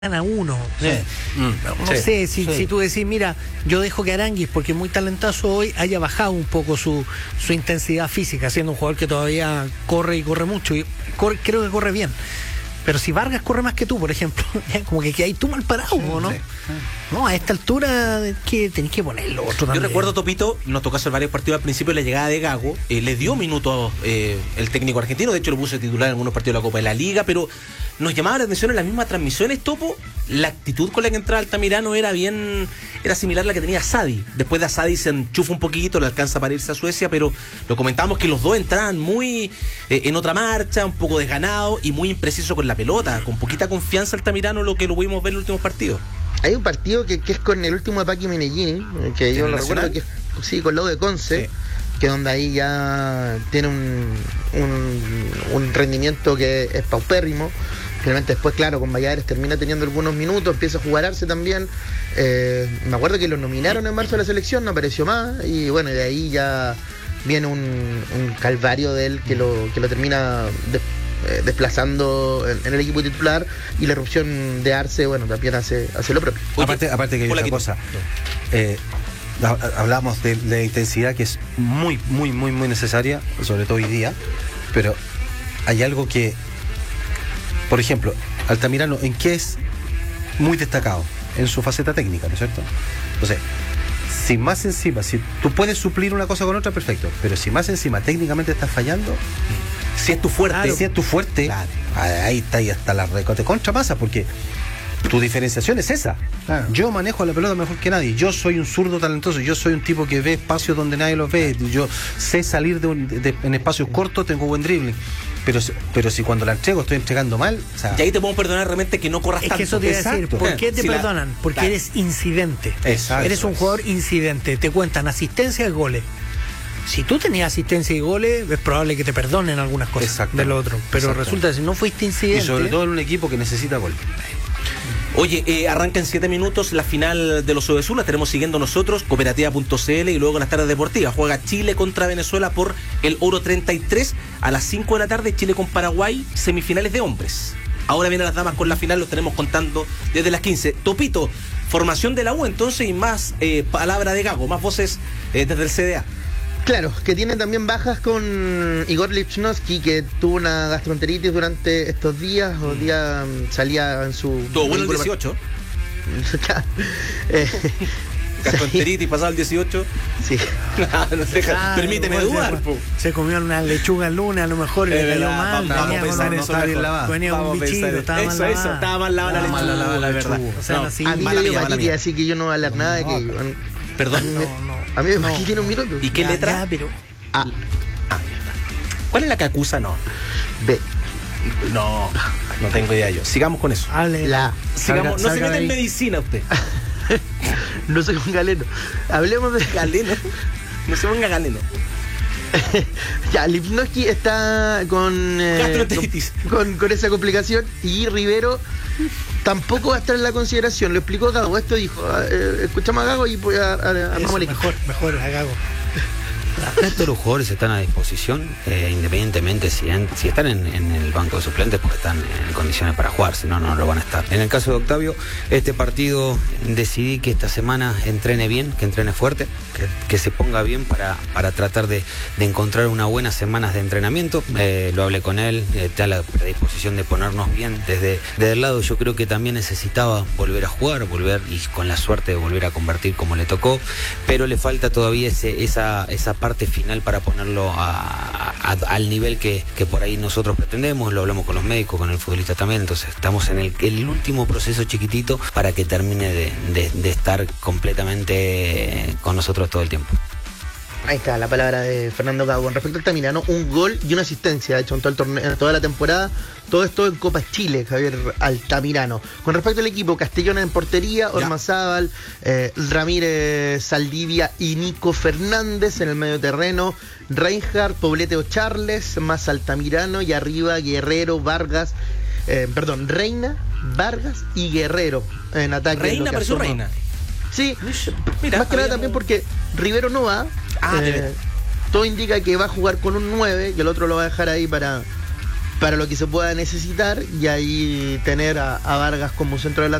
a uno. Sí. No sé si tú decís, mira, yo dejo que Aránguiz, porque es muy talentoso hoy, haya bajado un poco su intensidad física, siendo un jugador que todavía corre y corre mucho, y creo que corre bien. Pero si Vargas corre más que tú, por ejemplo, como que ahí tú mal parado, ¿no? Sí. No, a esta altura que tenés que ponerlo otro también. Yo recuerdo, Topito, nos tocó hacer varios partidos al principio de la llegada de Gago, le dio minutos el técnico argentino, de hecho lo puso titular en algunos partidos de la Copa de la Liga, pero nos llamaba la atención en las mismas transmisiones, Topo, la actitud con la que entraba Altamirano era similar a la que tenía Sadi. Después de Sadi se enchufa un poquito, le alcanza para irse a Suecia, pero lo comentábamos que los dos entraban muy en otra marcha, un poco desganado y muy impreciso con la pelota, con poquita confianza Altamirano, lo que lo pudimos ver en los últimos partidos. Hay un partido que es con el último de Paqui Meneghini, que yo lo recuerdo, que es con Lobo de Conce, sí, que donde ahí ya tiene un rendimiento que es paupérrimo. Finalmente después, claro, con Valladares termina teniendo algunos minutos, empieza a jugar Arce también. Me acuerdo que lo nominaron en marzo a la selección, no apareció más, y bueno, de ahí ya viene un calvario de él que lo termina desplazando en el equipo titular, y la erupción de Arce, bueno, también hace lo propio. Oye, aparte que hay otra cosa, hablamos de la intensidad que es muy necesaria, sobre todo hoy día, pero hay algo que, por ejemplo, Altamirano, ¿en qué es muy destacado? En su faceta técnica, ¿no es cierto? Entonces, si más encima, si tú puedes suplir una cosa con otra, perfecto, pero si más encima técnicamente estás fallando, si es tu fuerte, claro, ahí está, y hasta la recote contra pasa, porque tu diferenciación es esa. Claro. Yo manejo la pelota mejor que nadie, yo soy un zurdo talentoso, yo soy un tipo que ve espacios donde nadie los ve, yo sé salir en espacios cortos, tengo buen dribbling. Pero si cuando la entrego estoy entregando mal, o sea, y ahí te podemos perdonar realmente que no corras tanto. Es que eso te iba a decir, ¿por qué te perdonan? Porque eres incidente. Exacto. Eres un jugador incidente, te cuentan asistencia y goles. Si tú tenías asistencia y goles, es probable que te perdonen algunas cosas del otro. Pero resulta que si no fuiste incidente. Y sobre todo en un equipo que necesita gol. Oye, arranca en 7 minutos la final de los Ovesur, la tenemos siguiendo nosotros, cooperativa.cl, y luego en las tardes deportivas juega Chile contra Venezuela por el Oro 33 a las 5 de la tarde, Chile con Paraguay, semifinales de hombres. Ahora vienen las damas con la final, lo tenemos contando desde las 15. Topito, formación de la U entonces, y más palabra de Gago, más voces desde el CDA. Claro, que tiene también bajas con Igor Lichnowsky, que tuvo una gastroenteritis durante estos días. Hoy día salía en su... Todo bueno el 18. Gastroenteritis pasado el 18. Sí. No sé, permíteme dudar. Se comió una lechuga el lunes, a lo mejor le cayó mal. Vamos a pensar eso. Venía con un bichito, estaba mal lavada. Eso, estaba mal lavada la verdad. O sea, así. A mí me dio maquitis, así que yo no voy a hablar nada de que... Perdón. A mí me tiene un minuto. ¿Y qué letra? Pero... ¿Cuál es la que acusa? No. B. No tengo idea yo. Sigamos con eso. Sigamos. No se meta en medicina usted. No soy un galeno. Hablemos de galeno. No se ponga galeno. Ya, Lichnowsky está con gastroenteritis. Con esa complicación, y Rivero tampoco va a estar en la consideración. Lo explicó Gago, esto dijo, escuchamos a Gago y pues armamos el equipo. Mejor a Gago. Todos los jugadores están a disposición, independientemente si están en el banco de suplentes, porque están en condiciones para jugar, si no, no lo van a estar. En el caso de Octavio, este partido decidí que esta semana entrene bien, que entrene fuerte, que se ponga bien para tratar de encontrar unas buenas semanas de entrenamiento. Lo hablé con él, está a la predisposición de ponernos bien desde el lado. Yo creo que también necesitaba volver a jugar, y con la suerte de volver a convertir como le tocó, pero le falta todavía esa parte final para ponerlo al nivel que por ahí nosotros pretendemos. Lo hablamos con los médicos, con el futbolista también, entonces estamos en el último proceso chiquitito para que termine de estar completamente con nosotros todo el tiempo. Ahí está la palabra de Fernando Gago. Con respecto al Altamirano, un gol y una asistencia, de hecho, en todo el torneo, en toda la temporada. Todo esto en Copa Chile, Javier Altamirano. Con respecto al equipo, Castellón en portería, Ormazábal, Ramírez, Saldivia y Nico Fernández en el medio terreno, Reinhardt, Poblete o Charles, más Altamirano, y arriba Guerrero, Reina, Vargas y Guerrero en ataque. Reina, pareció Reina. Sí, mira, más que nada también porque Rivero no va. Todo indica que va a jugar con un 9 y el otro lo va a dejar ahí para para lo que se pueda necesitar, y ahí tener a Vargas como centro delantero